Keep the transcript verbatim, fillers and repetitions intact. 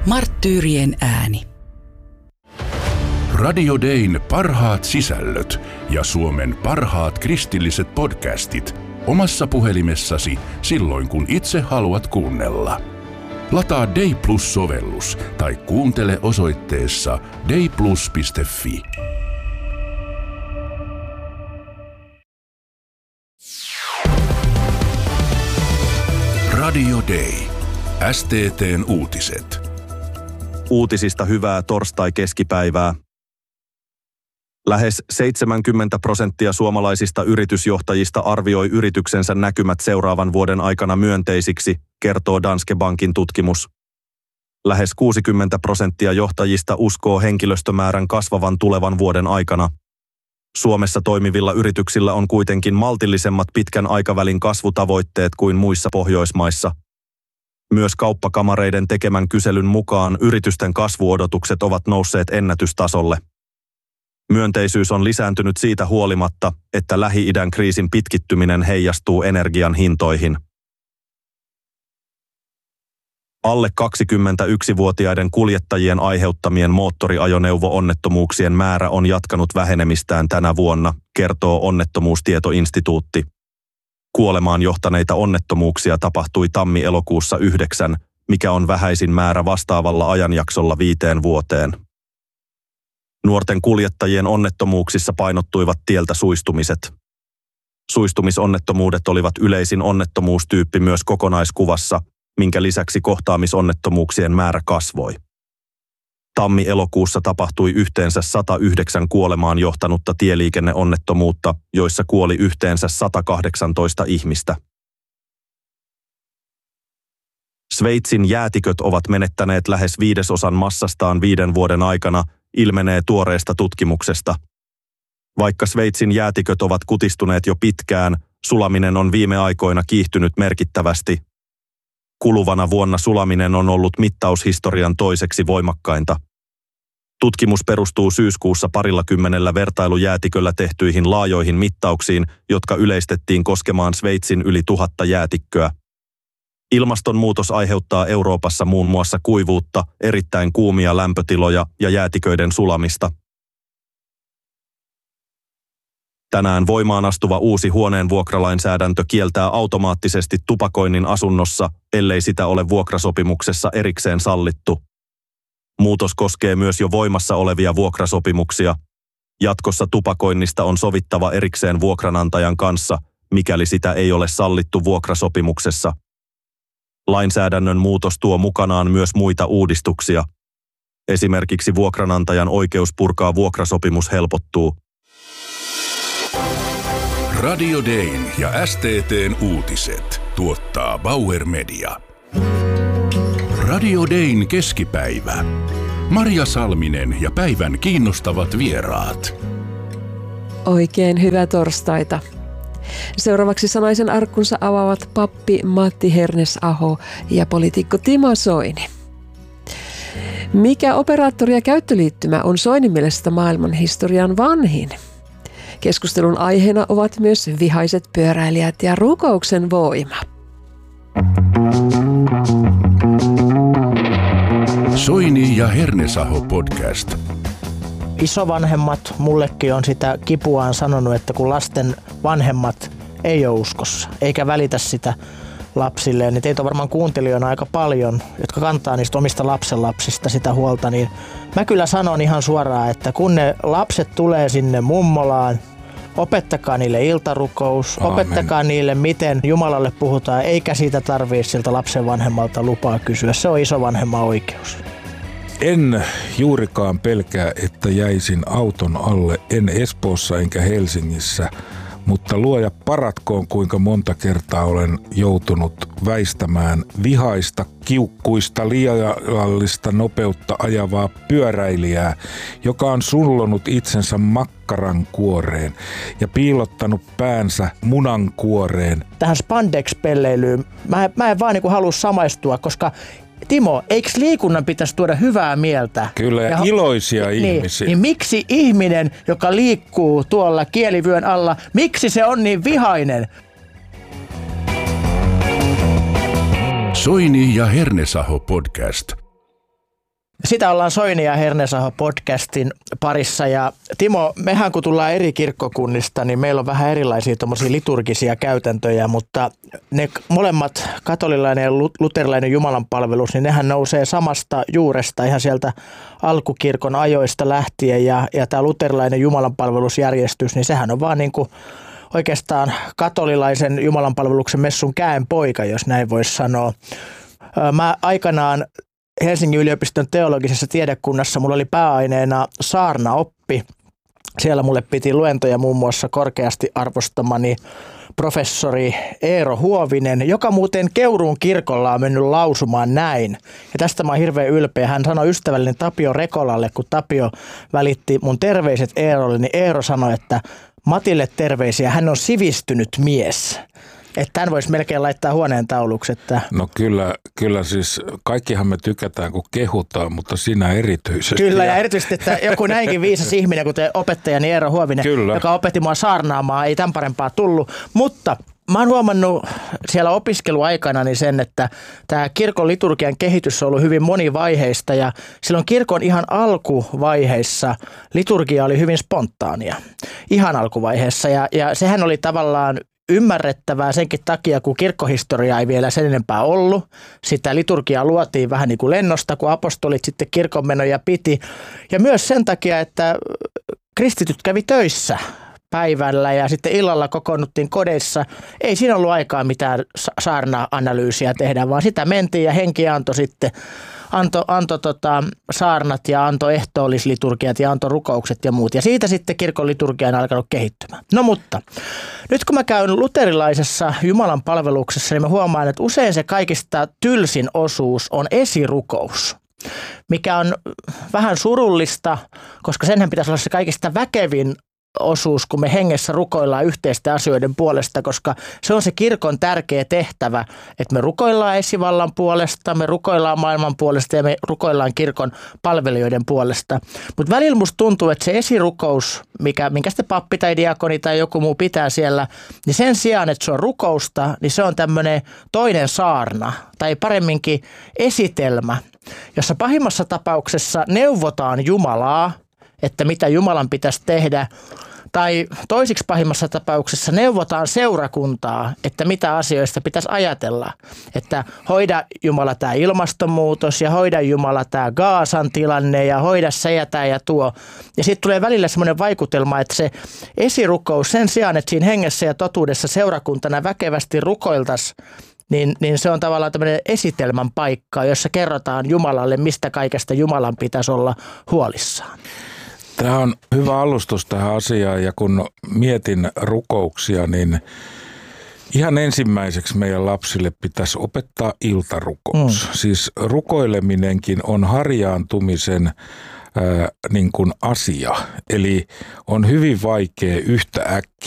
Marttyyrien ääni. Radio Dayn parhaat sisällöt ja Suomen parhaat kristilliset podcastit omassa puhelimessasi silloin, kun itse haluat kuunnella. Lataa Day Plus-sovellus tai kuuntele osoitteessa dayplus piste fi. Radio Day. S T T:n uutiset. Uutisista hyvää torstai-keskipäivää. Lähes seitsemänkymmentä prosenttia suomalaisista yritysjohtajista arvioi yrityksensä näkymät seuraavan vuoden aikana myönteisiksi, kertoo Danske Bankin tutkimus. Lähes kuusikymmentä prosenttia johtajista uskoo henkilöstömäärän kasvavan tulevan vuoden aikana. Suomessa toimivilla yrityksillä on kuitenkin maltillisemmat pitkän aikavälin kasvutavoitteet kuin muissa Pohjoismaissa. Myös kauppakamareiden tekemän kyselyn mukaan yritysten kasvuodotukset ovat nousseet ennätystasolle. Myönteisyys on lisääntynyt siitä huolimatta, että Lähi-idän kriisin pitkittyminen heijastuu energian hintoihin. Alle kaksikymmentäyksivuotiaiden kuljettajien aiheuttamien moottoriajoneuvo-onnettomuuksien määrä on jatkanut vähenemistään tänä vuonna, kertoo Onnettomuustietoinstituutti. Kuolemaan johtaneita onnettomuuksia tapahtui tammi-elokuussa yhdeksän, mikä on vähäisin määrä vastaavalla ajanjaksolla viiteen vuoteen. Nuorten kuljettajien onnettomuuksissa painottuivat tieltä suistumiset. Suistumisonnettomuudet olivat yleisin onnettomuustyyppi myös kokonaiskuvassa, minkä lisäksi kohtaamisonnettomuuksien määrä kasvoi. Tammi-elokuussa tapahtui yhteensä sata yhdeksän kuolemaan johtanutta tieliikenneonnettomuutta, joissa kuoli yhteensä sata kahdeksantoista ihmistä. Sveitsin jäätiköt ovat menettäneet lähes viidesosan massastaan viiden vuoden aikana, ilmenee tuoreesta tutkimuksesta. Vaikka Sveitsin jäätiköt ovat kutistuneet jo pitkään, sulaminen on viime aikoina kiihtynyt merkittävästi. Kuluvana vuonna sulaminen on ollut mittaushistorian toiseksi voimakkainta. Tutkimus perustuu syyskuussa parilla kymmenellä vertailujäätiköllä tehtyihin laajoihin mittauksiin, jotka yleistettiin koskemaan Sveitsin yli tuhatta jäätikköä. Ilmastonmuutos aiheuttaa Euroopassa muun muassa kuivuutta, erittäin kuumia lämpötiloja ja jäätiköiden sulamista. Tänään voimaan astuva uusi huoneen vuokralainsäädäntö kieltää automaattisesti tupakoinnin asunnossa, ellei sitä ole vuokrasopimuksessa erikseen sallittu. Muutos koskee myös jo voimassa olevia vuokrasopimuksia. Jatkossa tupakoinnista on sovittava erikseen vuokranantajan kanssa, mikäli sitä ei ole sallittu vuokrasopimuksessa. Lainsäädännön muutos tuo mukanaan myös muita uudistuksia. Esimerkiksi vuokranantajan oikeus purkaa vuokrasopimus helpottuu. Radio Dayn ja S T T:n uutiset tuottaa Bauer Media. Radio Dayn keskipäivä. Marja Salminen ja päivän kiinnostavat vieraat. Oikein hyvää torstaita. Seuraavaksi sanaisen arkkunsa avaavat pappi Matti Hernesaho ja poliitikko Timo Soini. Mikä operaattori ja käyttöliittymä on Soinin mielestä maailmanhistorian vanhin? Keskustelun aiheena ovat myös vihaiset pyöräilijät ja rukouksen voima. Soini ja Hernesaho podcast. Isovanhemmat mullekin on sitä kipuaan sanonut, että kun lasten vanhemmat ei ole uskossa, eikä välitä sitä lapsilleen, niin teitä on varmaan kuuntelijoina aika paljon, jotka kantaa niistä omista lapsenlapsista sitä huolta, niin mä kyllä sanon ihan suoraan, että kun ne lapset tulee sinne mummolaan, opettakaa niille iltarukous, Aamen. Opettakaa niille, miten Jumalalle puhutaan, eikä siitä tarvitse siltä lapsen vanhemmalta lupaa kysyä. Se on isovanhemman oikeus. En juurikaan pelkää, että jäisin auton alle, en Espoossa enkä Helsingissä, mutta luoja paratkoon, kuinka monta kertaa olen joutunut väistämään vihaista, kiukkuista, liiallista nopeutta ajavaa pyöräilijää, joka on sullonut itsensä makkaran kuoreen ja piilottanut päänsä munan kuoreen. Tähän spandex-pelleilyyn mä, mä en vaan niin kuin halua samaistua, koska Timo, eikö liikunnan pitäisi tuoda hyvää mieltä? Kyllä, ja, ja iloisia niin, ihmisiä. Niin miksi ihminen, joka liikkuu tuolla kielivyön alla, miksi se on niin vihainen? Soini ja Hernesaho podcast. Sitä ollaan Soini ja Hernesaho podcastin parissa ja Timo, mehän kun tullaan eri kirkkokunnista, niin meillä on vähän erilaisia tommosia liturgisia käytäntöjä, mutta ne molemmat katolilainen ja luterilainen jumalanpalvelus, niin nehän nousee samasta juuresta ihan sieltä alkukirkon ajoista lähtien ja, ja tämä luterilainen jumalanpalvelusjärjestys, niin sehän on vaan niin kuin oikeastaan katolilaisen jumalanpalveluksen messun käenpoika, jos näin voisi sanoa. Mä aikanaan Helsingin yliopiston teologisessa tiedekunnassa mulla oli pääaineena saarnaoppi. Siellä mulle piti luentoja muun muassa korkeasti arvostamani professori Eero Huovinen, joka muuten Keuruun kirkolla on mennyt lausumaan näin. Ja tästä mä oon hirveän ylpeä. Hän sanoi ystävällinen Tapio Rekolalle, kun Tapio välitti mun terveiset Eerolle, niin Eero sanoi, että Matille terveisiä, hän on sivistynyt mies. Että tämän voisi melkein laittaa huoneen tauluksi. Että no kyllä, kyllä siis kaikkihan me tykätään, kun kehutaan, mutta sinä erityisesti. Kyllä ja erityisesti, että joku näinkin viisas ihminen, kuten opettajani Eero Huovinen, kyllä, joka opetti mua saarnaamaan, ei tämän parempaa tullut. Mutta mä oon huomannut siellä opiskeluaikana niin sen, että tämä kirkon liturgian kehitys on ollut hyvin monivaiheista ja silloin kirkon ihan alkuvaiheissa liturgia oli hyvin spontaania. Ihan alkuvaiheessa ja, ja sehän oli tavallaan ymmärrettävää senkin takia, kun kirkkohistoria ei vielä sen enempää ollut. Sitä liturgiaa luotiin vähän niin kuin lennosta, kun apostolit sitten kirkonmenoja piti. Ja myös sen takia, että kristityt kävi töissä päivällä ja sitten illalla kokoonnuttiin kodeissa. Ei siinä ollut aikaa mitään saarna-analyysiä tehdä, vaan sitä mentiin ja henki antoi sitten antoi anto, tota, saarnat ja antoi ehtoollisliturgiat ja antoi rukoukset ja muut. Ja siitä sitten kirkon liturgia on alkanut kehittymään. No mutta, nyt kun mä käyn luterilaisessa Jumalan palveluksessa, niin mä huomaan, että usein se kaikista tylsin osuus on esirukous, mikä on vähän surullista, koska senhän pitäisi olla se kaikista väkevin osuus, kun me hengessä rukoillaan yhteisten asioiden puolesta, koska se on se kirkon tärkeä tehtävä, että me rukoillaan esivallan puolesta, me rukoillaan maailman puolesta ja me rukoillaan kirkon palvelijoiden puolesta. Mutta välillä musta tuntuu, että se esirukous, mikä, minkä sitten pappi tai diakoni tai joku muu pitää siellä, niin sen sijaan, että se on rukousta, niin se on tämmöinen toinen saarna tai paremminkin esitelmä, jossa pahimmassa tapauksessa neuvotaan Jumalaa, että mitä Jumalan pitäisi tehdä, tai toisiksi pahimmassa tapauksessa neuvotaan seurakuntaa, että mitä asioista pitäisi ajatella. Että hoida Jumala tämä ilmastonmuutos ja hoida Jumala tämä Gaasan tilanne ja hoida se ja tämä ja tuo. Ja sitten tulee välillä semmoinen vaikutelma, että se esirukous sen sijaan, että siinä hengessä ja totuudessa seurakuntana väkevästi rukoiltaisiin, Niin, niin se on tavallaan tämmöinen esitelmän paikka, jossa kerrotaan Jumalalle, mistä kaikesta Jumalan pitäisi olla huolissaan. Tämä on hyvä alustus tähän asiaan ja kun mietin rukouksia, niin ihan ensimmäiseksi meidän lapsille pitäisi opettaa iltarukous. Mm. Siis rukoileminenkin on harjaantumisen ää, niin kuin asia, eli on hyvin vaikea yhtä äkkiä